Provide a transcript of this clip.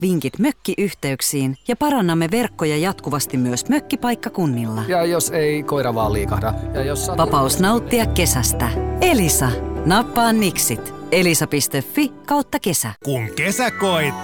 Vinkit mökkiyhteyksiin ja parannamme verkkoja jatkuvasti myös mökkipaikkakunnilla. Ja jos ei koira vaan liikahda. Ja jos Vapaus nauttia kesästä. Elisa. Nappaa niksit. Elisa.fi/kesä. Kun kesä koittaa.